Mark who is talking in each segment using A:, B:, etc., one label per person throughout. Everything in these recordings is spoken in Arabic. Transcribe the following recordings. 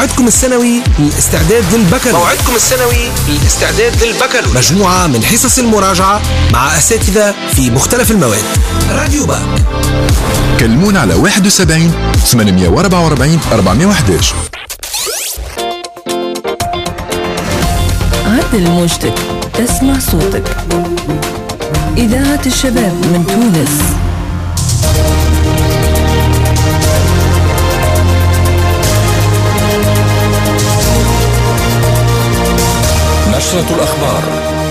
A: موعدكم السنوي للاستعداد للبكالوريا. مجموعة من حصص المراجعة مع أساتذة في مختلف المواد. راديو باك.
B: كلمونا على 71 844 411.
C: عدل موجتك، تسمع صوتك. إذاعة الشباب من تونس.
B: نشرة الأخبار.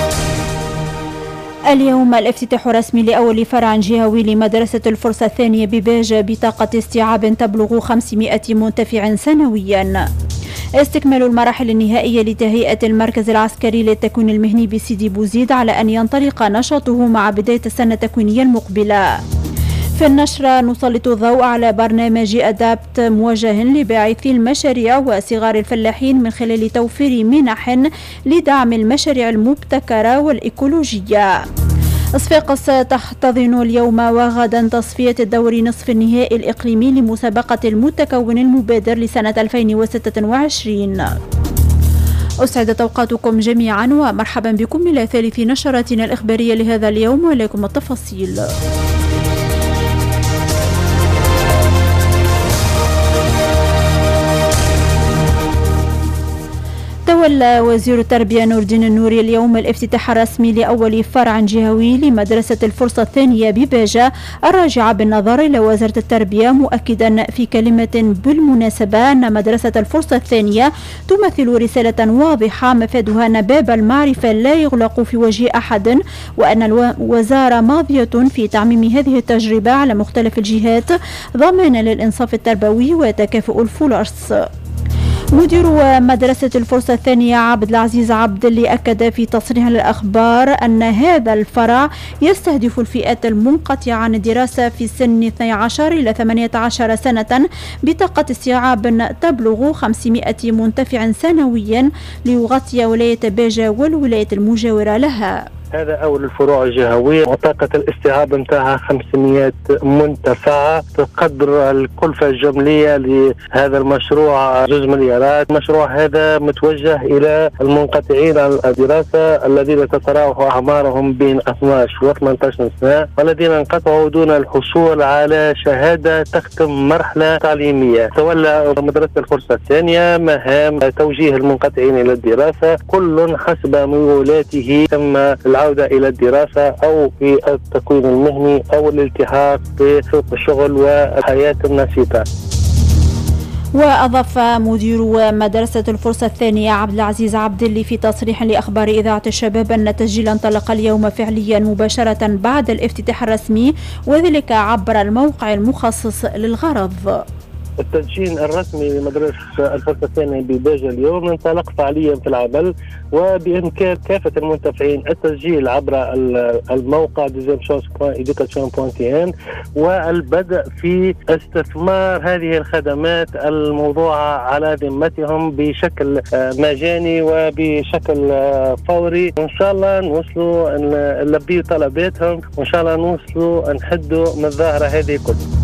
D: اليوم الافتتاح الرسمي لأول فرع جهوي لمدرسة الفرصة الثانية بباجة بطاقة استيعاب تبلغ 500 منتفع سنويا. استكمال المراحل النهائية لتهيئة المركز العسكري للتكوين المهني بسيدي بوزيد على أن ينطلق نشاطه مع بداية السنة التكوينية المقبلة. في النشرة نسلط الضوء على برنامج أدابت موجه لباعثي المشاريع وصغار الفلاحين من خلال توفير منح لدعم المشاريع المبتكرة والإيكولوجية. صفاقس تحتضن اليوم وغدا تصفية الدور نصف النهائي الإقليمي لمسابقة المتكون المبادر لسنة 2026. أسعدت أوقاتكم جميعا ومرحبا بكم إلى ثالث نشراتنا الإخبارية لهذا اليوم ولكم التفاصيل. تولى وزير التربية نور الدين النوري اليوم الافتتاح الرسمي لأول فرع جهوي لمدرسة الفرصة الثانية بباجة الراجعة بالنظر إلى وزارة التربية، مؤكدا في كلمة بالمناسبة أن مدرسة الفرصة الثانية تمثل رسالة واضحة مفادها أن باب المعرفة لا يغلق في وجه أحد، وأن الوزارة ماضية في تعميم هذه التجربة على مختلف الجهات ضمانا للإنصاف التربوي وتكافؤ الفرص. مدير مدرسة الفرصة الثانية عبد العزيز عبد اللي أكد في تصريح للأخبار أن هذا الفرع يستهدف الفئات المنقطعة عن الدراسة في سن 12 إلى 18 سنة بطاقة استيعاب تبلغ 500 منتفع سنويا ليغطي ولاية باجة والولايات المجاورة لها.
E: هذا أول الفروع الجهوية وطاقة الاستيعاب نتاعها 500 منتفع. تقدر الكلفة الجملية لهذا المشروع 2 مليارات. المشروع هذا متوجه إلى المنقطعين عن الدراسة الذين تتراوح أعمارهم بين 12 و 18 سنة والذين انقطعوا دون الحصول على شهادة تختم مرحلة تعليمية. تولى مدرسة الفرصة الثانية مهام توجيه المنقطعين إلى الدراسة كل حسب ميولاته، ثم العودة إلى الدراسة أو في التكوين المهني أو الالتحاق بسوق الشغل والحياة النشيطة.
D: وأضاف مدير مدرسة الفرصة الثانية عبد العزيز عبد اللي في تصريح لأخبار إذاعة الشباب أن التسجيل انطلق اليوم فعليا مباشرة بعد الافتتاح الرسمي، وذلك عبر الموقع المخصص للغرض.
E: التدشين الرسمي لمدرسة الفرصة الثانية بباجة اليوم انطلق فعليا في العمل، وبإمكان كافة المنتفعين التسجيل عبر الموقع deuxiemechance.education.tn والبدء في استثمار هذه الخدمات الموضوعة على ذمتهم بشكل مجاني وبشكل فوري. وإن شاء الله نوصلوا نلبيوا طلباتهم، وإن شاء الله نوصلوا نحدوا من الظاهرة هذه كلها.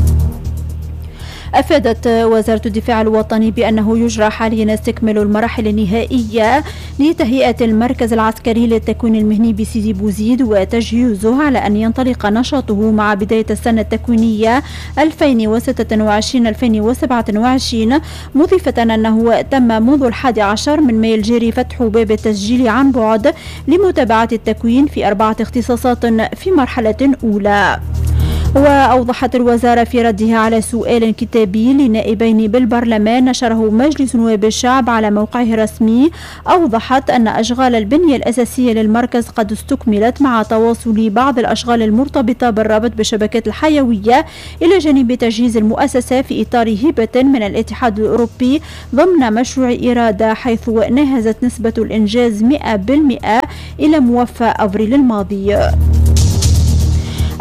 D: أفادت وزارة الدفاع الوطني بأنه يجرى حاليا استكمال المراحل النهائية لتهيئة المركز العسكري للتكوين المهني بسيدي بوزيد وتجهيزه على أن ينطلق نشاطه مع بداية السنة التكوينية 2026-2027، مضيفة أنه تم منذ 11 من مايو الجاري فتح باب التسجيل عن بعد لمتابعة التكوين في 4 اختصاصات في مرحلة أولى. وأوضحت الوزارة في ردها على سؤال كتابي لنائبين بالبرلمان نشره مجلس نواب الشعب على موقعه الرسمي، أوضحت أن أشغال البنية الأساسية للمركز قد استكملت مع تواصل بعض الأشغال المرتبطة بالربط بالشبكات الحيوية إلى جانب تجهيز المؤسسة في إطار هبة من الاتحاد الأوروبي ضمن مشروع إرادة، حيث نهزت نسبة الإنجاز 100% إلى موفى أبريل الماضي.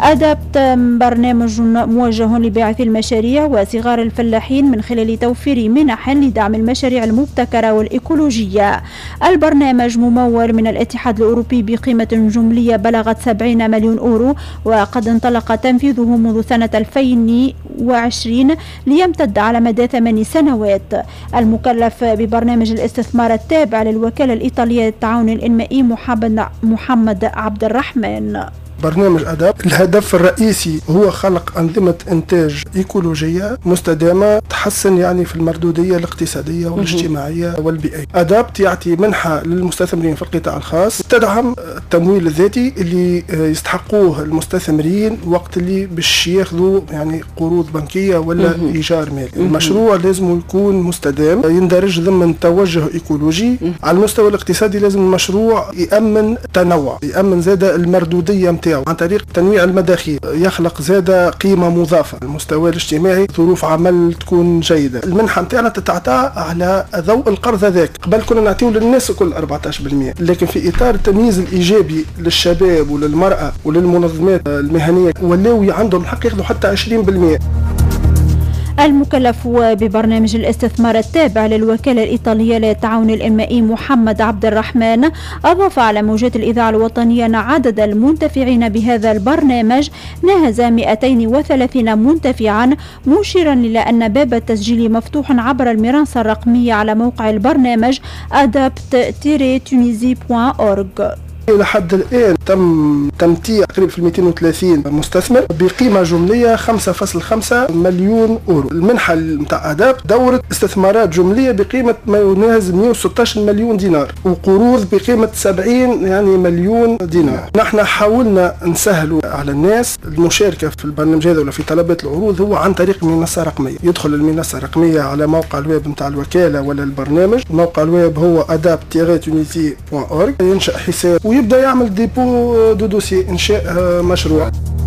D: أدابت برنامج موجه لباعثي المشاريع وصغار الفلاحين من خلال توفير منح لدعم المشاريع المبتكرة والإيكولوجية. البرنامج ممول من الاتحاد الأوروبي بقيمة جملية بلغت 70 مليون أورو، وقد انطلق تنفيذه منذ سنة 2020 ليمتد على مدى 8 سنوات. المكلف ببرنامج الاستثمار التابع للوكالة الإيطالية للتعاون الإنمائي محمد عبد الرحمن.
F: برنامج أدابت الهدف الرئيسي هو خلق أنظمة إنتاج إيكولوجية مستدامة تحسن في المردودية الاقتصادية والاجتماعية والبيئية. أدابت يعطي منحة للمستثمرين في القطاع الخاص تدعم التمويل الذاتي اللي يستحقوه المستثمرين وقت اللي باش ياخذوا قروض بنكية ولا إيجار مالي. المشروع لازم يكون مستدام، يندرج ضمن توجه إيكولوجي. على المستوى الاقتصادي لازم المشروع يأمن تنوع، يأمن زادة المردودية متاعه عن طريق تنويع المداخيل، يخلق زادة قيمة مضافة. المستوى الاجتماعي ظروف عمل تكون جيدة. المنحة متاعنا تتعطى على ضوء القرض هذاك. قبل كنا نعطيه للناس كل 14%، لكن في إطار التمييز الإيجابي للشباب وللمرأة وللمنظمات المهنية ولاو عندهم الحق ياخذوا حتى 20%.
D: المكلف ببرنامج الاستثمار التابع للوكالة الإيطالية للتعاون الإنمائي محمد عبد الرحمن أضاف على موجات الإذاعة الوطنية أن عدد المنتفعين بهذا البرنامج ناهز 230 منتفعا، مشيرا إلى أن باب التسجيل مفتوح عبر المراسة الرقمية على موقع البرنامج adapt-tunisia.org.
F: إلى حد الآن تم تمتيع تقريبا في 230 مستثمر بقيمة جملية 5.5 مليون أورو. المنحة متاع أدابت دورة استثمارات جملية بقيمة ما يناهز 116 مليون دينار وقروض بقيمة 70 مليون دينار. نحن حاولنا نسهلوا على الناس المشاركة في البرنامج هذا ولا في طلبات العروض هو عن طريق منصة رقمية. يدخل المنصة الرقمية على موقع الويب متاع الوكالة ولا البرنامج. موقع الويب هو adapt-tunisia.org. ينشأ حساب ويبدأ يعمل ديبو دو دوسي إنشاء مشروع.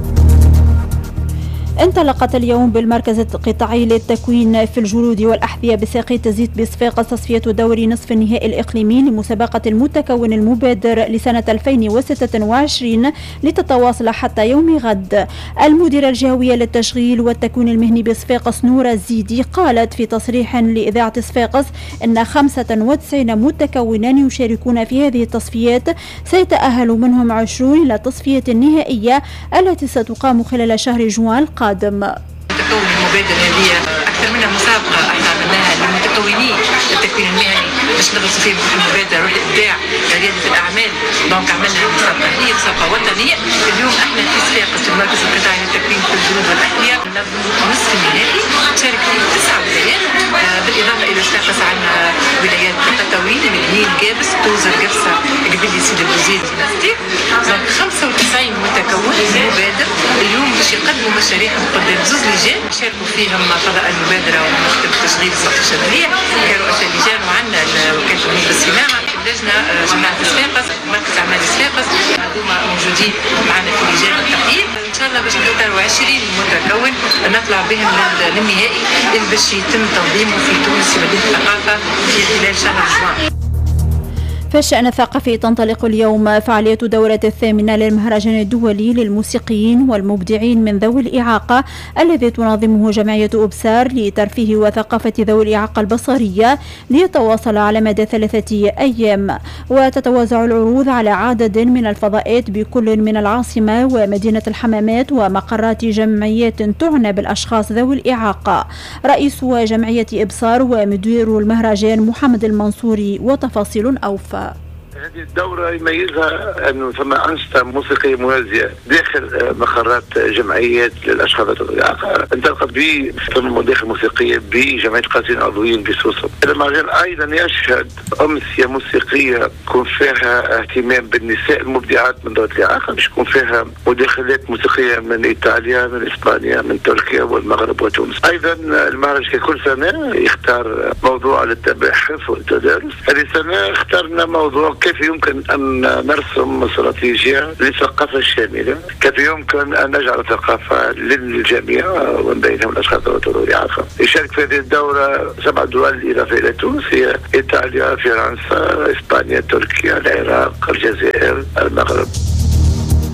D: انطلقت اليوم بالمركز القطاعي للتكوين في الجلود والأحذية بساقية زيت بصفاقس تصفية دوري نصف النهائي الإقليمي لمسابقة المتكون المبادر لسنة 2026 لتتواصل حتى يوم غد. المديرة الجهوية للتشغيل والتكوين المهني بصفاقس نورة الزيدي قالت في تصريح لإذاعة صفاقس أن 95 متكونا يشاركون في هذه التصفيات، سيتأهل منهم 20 إلى التصفية النهائية التي ستقام خلال شهر جوان القادم.
G: تكون المبادرة هذه أكثر منها مسابقة احنا عملناها للمتكوني التكوين المهني باش نغرسوا فيهم في المبادرة روح الإبداع ريادة الأعمال. دونك عملنا مسابقة، هي مسابقة وطنية. اليوم احنا في صفاقس في المركز القطاعي للتكوين في الجلود والأحذية ننظموا نصف النهائي تشارك فيه 9 ولايات، بالإضافة إلى صفاقس عندنا ولايات القطاوين، مدنين، جابس، توزر، قفصة، قبلي، سيدي بوزيد، ونستيف. دونك 95 متكون مبادر اليوم باش يقدموا مشاريعهم قدام زوز لجان يشاركوا فيهم قضاء المبادرة ومكتب التشغيل الصف الشهرية كرؤساء اللجان، وعندنا وكالة النهضة الصناعة، اللجنة جماعة صفاقس، مركز أعمال صفاقس هذوما موجودين معنا في لجان التقييم. إن شاء الله باش نختاروا 20 متكون نطلع بهم للنهائي اللي باش يتم تنظيمه في تونس في مدينة الثقافة في خلال شهر جوان.
D: في الشأن الثقافي تنطلق اليوم فعالية دورة 8 للمهرجان الدولي للموسيقيين والمبدعين من ذوي الإعاقة الذي تنظمه جمعية أبصار لترفيه وثقافة ذوي الإعاقة البصرية، ليتواصل على مدى 3 أيام. وتتوزع العروض على عدد من الفضاءات بكل من العاصمة ومدينة الحمامات ومقرات جمعيات تعنى بالأشخاص ذوي الإعاقة. رئيس جمعية إبصار ومدير المهرجان محمد المنصوري وتفاصيل أوفى.
H: هذه الدورة يميزها أنه ثم أنشطة موسيقية موازية داخل مقرات جمعيات للأشخاص ذوي الإعاقة، انطلقت به ثم مداخل موسيقية بجمعية القاسين العضويين بسوسة. المهرجان أيضا يشهد أمسية موسيقية يكون فيها اهتمام بالنساء المبدعات من ذوي الإعاقة، باش يكون فيها مداخلات موسيقية من إيطاليا، من إسبانيا، من تركيا والمغرب وتونس. أيضا المهرجان كل سنة يختار موضوع للتباحث والتدارس. هذه السنة اخترنا موضوع كيف يمكن أن نرسم استراتيجية للثقافة الشاملة، كيف يمكن أن نجعل الثقافة للجميع ومن بينهم الأشخاص ذوي الإعاقة. يشارك في هذه الدورة 7 دول إضافة إلى تونس، هي إيطاليا، فرنسا، إسبانيا، تركيا، العراق، الجزائر، المغرب.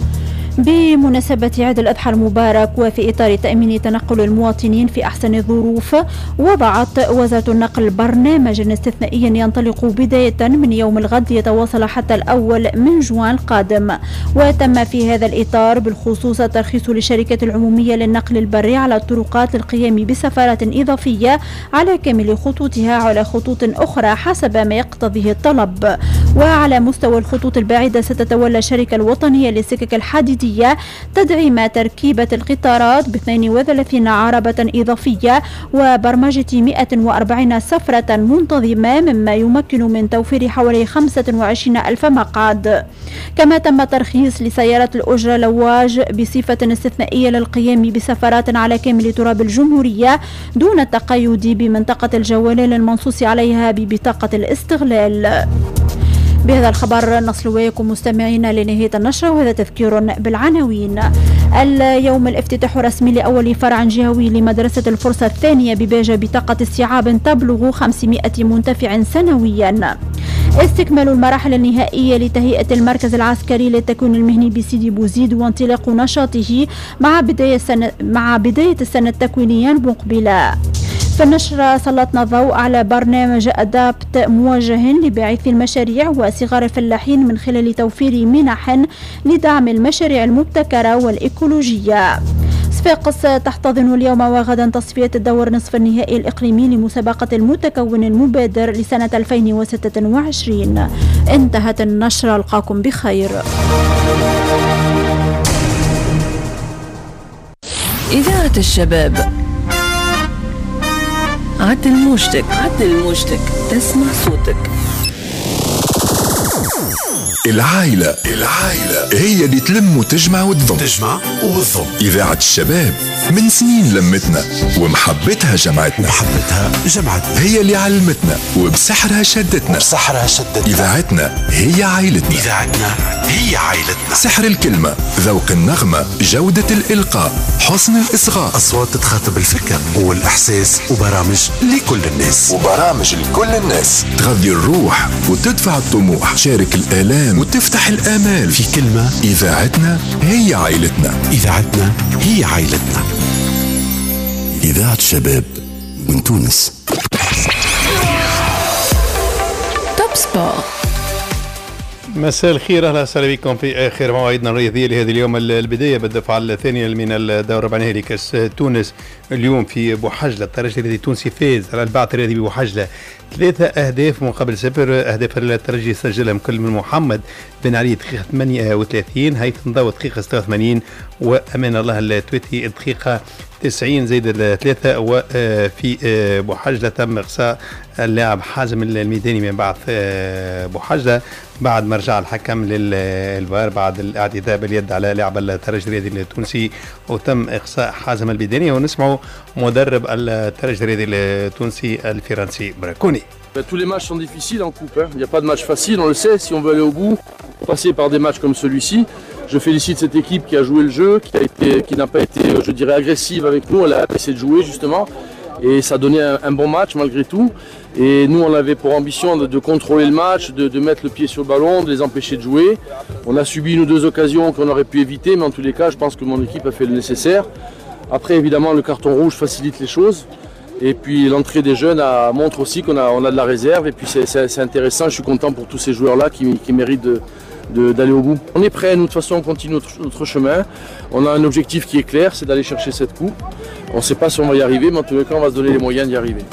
D: بمناسبة عيد الأضحى المبارك وفي إطار تأمين تنقل المواطنين في أحسن الظروف، وضعت وزارة النقل برنامجا استثنائيا ينطلق بداية من يوم الغد يتواصل حتى الأول من جوان القادم. وتم في هذا الإطار بالخصوص الترخيص للشركة العمومية للنقل البري على الطرقات للقيام بسفرات إضافية على كامل خطوطها على خطوط أخرى حسب ما يقتضيه الطلب. وعلى مستوى الخطوط البعيدة ستتولى الشركة الوطنية للسكك الحديدية تدعيم تركيبة القطارات ب 32 عربة إضافية وبرمجة 140 سفرة منتظمة، مما يمكن من توفير حوالي 25 ألف مقعد. كما تم ترخيص لسيارات الأجرة لواج بصفة استثنائية للقيام بسفرات على كامل تراب الجمهورية دون التقيد بمنطقة الجولان المنصوص عليها ببطاقة الاستغلال. بهذا الخبر نصل وياكم مستمعينا لنهاية النشرة، وهذا تذكير بالعناوين. اليوم الافتتاح الرسمي لأول فرع جهوي لمدرسة الفرصة الثانية بباجة بطاقة استيعاب تبلغ 500 منتفع سنويا. استكمال المراحل النهائية لتهيئة المركز العسكري للتكوين المهني بسيدي بوزيد وانطلاق نشاطه مع بداية السنة التكوينية المقبلة. في النشرة سلطنا الضوء على برنامج أدابت موجه لباعثي المشاريع وصغار الفلاحين من خلال توفير منح لدعم المشاريع المبتكرة والإيكولوجية. صفاقس تحتضن اليوم وغدا تصفية الدور نصف النهائي الإقليمي لمسابقة المتكون المبادر لسنة 2026. انتهت النشرة، ألقاكم بخير.
C: إذاعة الشباب، عدل موجتك، تسمع صوتك.
B: العائلة هي اللي تلم وتجمع وتضم. إذاعة الشباب من سنين لمتنا ومحبتها جمعتنا. هي اللي علمتنا وبسحرها شدتنا. إذاعتنا هي عائلتنا. سحر الكلمة، ذوق النغمة، جودة الإلقاء، حسن الإصغاء،
A: أصوات تتخاطب الفكر والإحساس، وبرامج لكل الناس.
B: تغذي الروح وتدفع الطموح، شارك الآلام وتفتح الآمال.
A: في كلمة،
B: إذاعتنا هي عائلتنا.
A: إذاعة الشباب من تونس.
C: توب سبور.
I: مساء الخير، اهلا وسهلا بكم في اخر مواعيدنا الرياضيه لهذا اليوم. البدايه بالدفعه الثانيه من الدوري الرباعي لكاس تونس. اليوم في بوحجله الترجي الرياضي التونسي فاز على البعث الرياضي بوحجله 3 أهداف مقابل 0. اهداف الترجي سجلها كل من محمد بن علي دقيقه 38، هيثم ضوء دقيقه 86، وامان الله التويتي دقيقه 90 زائد 3. وفي بوحجله تم اقصاء اللاعب حازم الميداني من بعث بوحجله بعد ما رجع الحكم للفار بعد الاعتداء باليد على لاعب الترجي الرياضي التونسي، وتم اقصاء حازم الميداني. ونسمعوا مدرب الترجي الرياضي التونسي الفرنسي براكوني.
J: Tous les matchs sont difficiles en coupe, il n'y a pas de match facile, on le sait, si on veut aller au bout, passer par des matchs comme celui-ci. Je félicite cette équipe qui a joué le jeu, qui n'a pas été, je dirais, agressive avec nous, elle a essayé de jouer justement, et ça a donné un bon match malgré tout. Et nous on avait pour ambition de contrôler le match, de mettre le pied sur le ballon, de les empêcher de jouer. On a subi une ou deux occasions qu'on aurait pu éviter, mais en tous les cas je pense que mon équipe a fait le nécessaire. Après évidemment le carton rouge facilite les choses. Et puis l'entrée des jeunes montre aussi qu'on a de la réserve. Et puis c'est intéressant, je suis content pour tous ces joueurs-là qui méritent d'aller au bout. On est prêts, nous de toute façon on continue notre chemin. On a un objectif qui est clair, c'est d'aller chercher cette coupe. On ne sait pas si on va y arriver, mais en tous les cas on va se donner les moyens d'y arriver.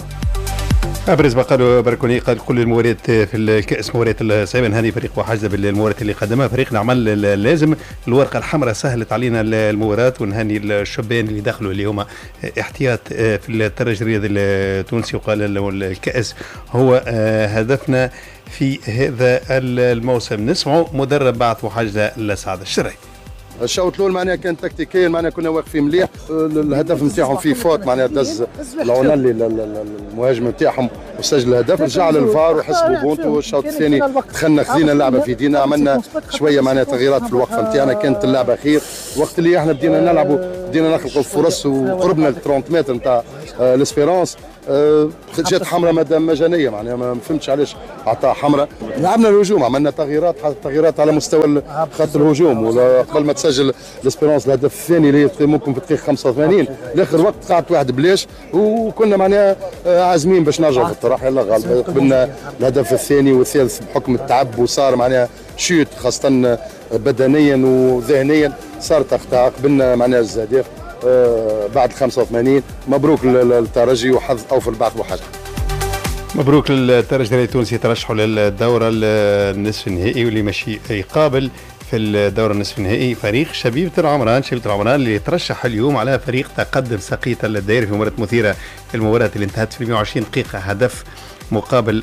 I: ابرز ما قالوا بركوني، قال كل المباريات في الكاس مباريات صعيبه. نهني فريق وحجه بالمباريات اللي قدمها، فريقنا عمل اللازم. الورقه الحمراء سهلت علينا المباراه، ونهني الشبان اللي دخلوا اللي هما احتياط في الترجي الرياضي التونسي، وقال له الكاس هو هدفنا في هذا الموسم. نسمعوا مدرب بعث وحجه لسعد الشرعي.
K: الشوط الاول معناها كان تكتيكيا، معناها كنا واقفين مليح. الهدف نتاعهم فيه فوت، معناها دز لونالي المهاجم نتاعهم وسجل الهدف. رجع للفار وحسبوا بونتو. الشوط الثاني دخلنا خذينا اللعبه في يدينا، عملنا شويه معناها تغييرات في الوقفه نتاعنا، كانت اللعبه خير. وقت اللي احنا بدينا نلعبوا بدينا نخلقوا فرص وقربنا ل 30 متر نتاع لاسبيرونس. جات حمراء مادام مجانيه معناها ما فهمتش علاش عطاها حمراء. لعبنا الهجوم عملنا تغييرات على مستوى خط الهجوم، ولا قبل ما تسجل لاسبيرونس الهدف الثاني اللي ممكن في الدقيقه 85 لاخر وقت قعدت واحد بلاش، وكنا معناها عازمين باش نرجعوا في الطراح. يلا غالب قبلنا الهدف الثاني والثالث بحكم التعب، وصار معناها شوت خاصه بدنيا وذهنيا صارت اخطاء. قبلنا معناها الزهداف بعد 85. مبروك للترجي وحظ اوفر بعض وحاجه.
I: مبروك للترجي التونسي، ترشحوا للدوره النصف النهائي، واللي ماشي يقابل في الدورة النصف النهائي فريق شبيبة العمران. شبيبة العمران اللي ترشح اليوم على فريق تقدم سقيط الدائري في مباراة مثيرة، المباراة اللي انتهت في 120 دقيقة هدف مقابل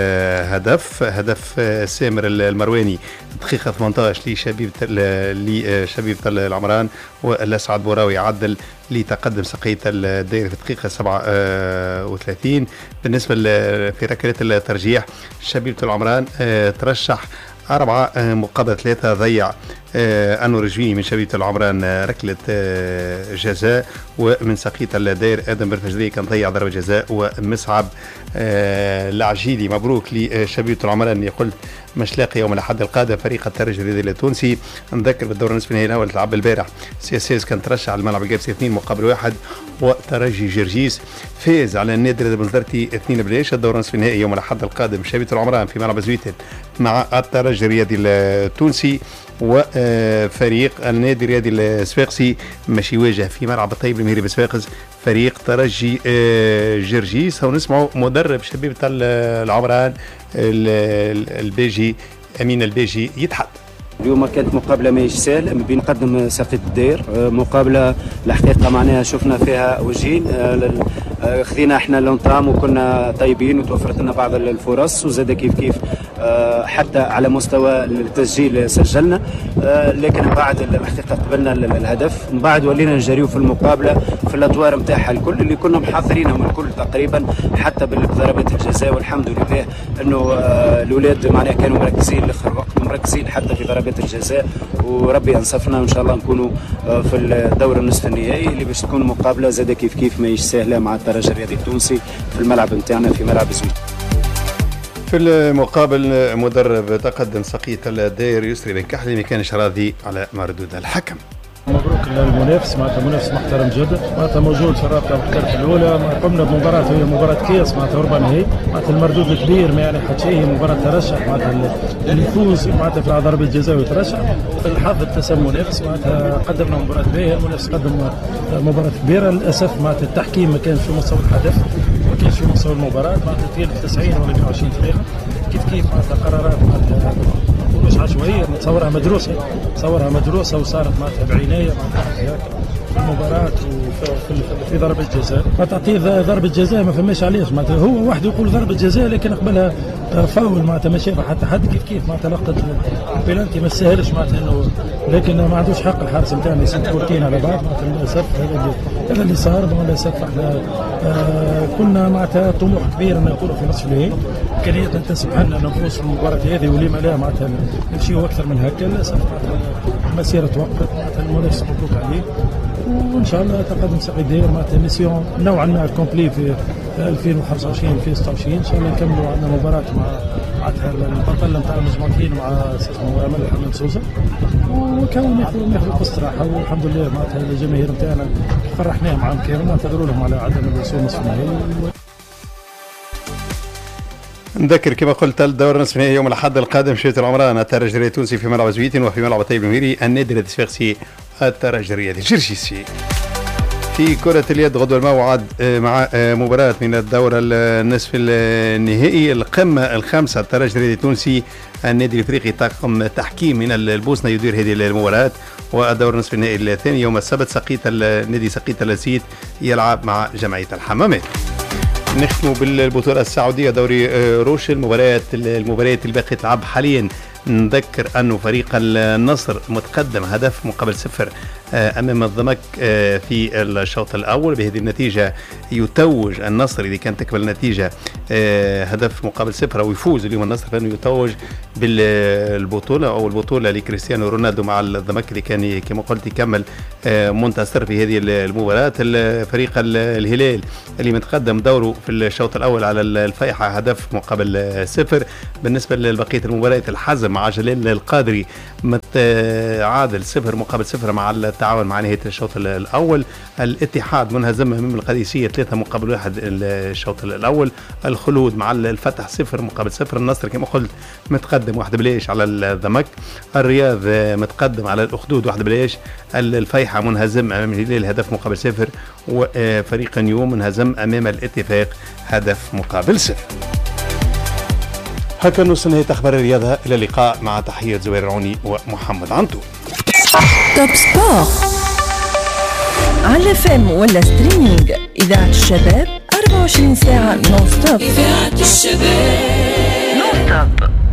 I: هدف سامر المرواني دقيقة 18 لشبيبة العمران، والأسعد بوراوي عدل لتقدم سقيط الدائري في دقيقة 37. بالنسبة في ركلات الترجيح شبيبة العمران ترشح 4 مقابل 3، ضيع أنور جويني من شبيبة العمران ركلة جزاء، ومن سقيط الدائر آدم برفجدي كان ضيع ضربة جزاء، ومصعب العجيلي. مبروك لشبيبة العمران اللي قلت مش لاقي يوم الأحد القادم فريق الترجي الرياضي التونسي. نذكر بالدور النصف النهائي الأول تلعب البارح CSS كان ترشح على الملعب الجابسي 2 مقابل 1، وترجي جرجيس فاز على النادي البنزرتي 2-0. الدور النصف النهائي يوم الأحد القادم شبيبة العمران في ملعب زويتن مع الترجي الرياضي التونسي، وفريق النادي الرياضي الصفاقسي ماشي يواجه في ملعب الطيب المهيري بصفاقس فريق ترجي جرجيس. ونسمعوا مدرب شبيبة العمران الباجي أمين الباجي يتحدث.
L: اليوم كانت مقابله ماهيش سهله ما بين نقدم سقيط الدير، مقابله الحقيقه معناها شفنا فيها وجهين، خذينا احنا لونطام وكنا طيبين وتوفرت لنا بعض الفرص، وزاد كيف حتى على مستوى التسجيل سجلنا، لكن بعد الحقيقه قبلنا الهدف، من بعد ولينا نجريو في المقابله في الادوار نتاعها الكل اللي كنا محضرينهم الكل تقريبا، حتى بضربات الجزاء. والحمد لله انه الاولاد معناها كانوا مركزين لاخر وقت، مركزين حتى في ضربات الجزاء، وربي انصفنا وان شاء الله نكونوا في الدور النصف النهائي اللي باش تكون مقابله زاد كيف ماهيش سهله مع الترجي الرياضي التونسي في الملعب نتاعنا في ملعب زويل.
I: في المقابل مدرب تقدم سقيط الدائر يسري بن كحلي ما كانش راضي على مردود الحكم.
M: مبروك للمنافس، معناتها منافس محترم جدا، معناتها موجود في الرابطه الكرت الاولى. قمنا بمباراه هي مباراه كاس معناتها ربع نهائي، معناتها المردود الكبير ما يعني حتى شيء، هي مباراه ترشح معناتها اللي يفوز معناتها في ضربه الجزاء ويترشح. الحظ ابتسم منافس، معناتها قدمنا مباراه باهيه، المنافس قدم مباراه كبيره. للاسف معناتها التحكيم ما كانش في مستوى الهدف، ما كانش في مستوى المباراه، معناتها طيل 90 ولا 120 دقيقه كيف معناتها قرارات معناتها مش عشوائيه، تصورها مدروسه وصارت معناتها بعنايه معناتها في المباراه وفي ضربه جزاء. ما تعطيه ضربه جزاء ما فماش علاش، معناتها هو وحده يقول ضربه جزاء لكن قبلها فاول معناتها ما شافها حتى حد كيف معناتها لقطه البيلانتي ما سهلش معناتها انه، لكن ما عندوش حق الحارس نتاعنا يسد كورتين على بعض معناتها. للاسف هذا اللي صار. للاسف احنا كنا معناتها طموح كبير ان نكونوا في نصف النهائي، امكانيه تسمح لنا نفوز في المباراه هذه، ولما لا معناتها نمشيو اكثر من هكا. للاسف المسيره توقفت، معناتها المنافس مبروك عليه، وان شاء الله تقدم سقيط الدائري معناتها ميسيون نوعا ما كومبلي في 2025 2026 ان شاء الله نكملوا. عندنا مباراه معناتها البطل نتاع المجموعتين مع امل الحمد سوسه، وكون ناخذ قسط راحه، والحمد لله معناتها الجماهير نتاعنا فرحناهم عام كامل، نعتذروا لهم على عدم الوصول نصف النهائي.
I: نذكر كما قلت الدور النصف النهائي يوم الاحد القادم شبيبة العمران الترجي التونسي في ملعب زويتن، وفي ملعب الطيب المهيري النادي الصفاقسي الترجي الرياضي الجرجيسي. في كرة اليد غدوة الموعد مع مباراة من الدور النصف النهائي القمة الخامسة الترجي الرياضي التونسي النادي الافريقي طاقم تحكيم من البوسنة يدير هذه المباراة. والدور النصف النهائي الثاني يوم السبت نادي سقيط اللاسيت يلعب مع جمعية الحمامات. نختم بالبطولة السعودية دوري روش المباريات اللي باقي تلعب حاليا نذكر أنه فريق النصر متقدم هدف مقابل 0 أمام الضمك في الشوط الأول. بهذه النتيجة يتوج النصر إذا كانت تكمل النتيجة هدف مقابل 0 أو يفوز اليوم النصر فإنه يتوج بالبطولة أو البطولة لكريستيانو رونالدو مع الضمك اللي كان كما قلت يكمل منتصر في هذه المباراة. الفريق الهلال اللي متقدم دوره في الشوط الأول على الفيحة هدف مقابل 0. بالنسبة لبقية المباريات الحزم مع جلال القادري متعادل 0 مقابل 0 مع التعاون مع نهاية الشوط الأول. الاتحاد منهزم من القادسية 3 مقابل 1 الشوط الأول. الخلود مع الفتح 0 مقابل 0. النصر كما قلت متقدم 1-0 على الضمك. الرياض متقدم على الأخدود 1-0. الفيحة منهزم أمام الهلال هدف مقابل 0. وفريق نيوم منهزم أمام الاتفاق هدف مقابل 0. هكذا نوصل نهاية أخبار الرياضة. إلى اللقاء مع تحية زوير العوني ومحمد عنتو.
C: توب سبور على فم ولا ستريمينج. إذاعة الشباب 24 ساعة نون ستوب. إذاعة الشباب نون ستوب.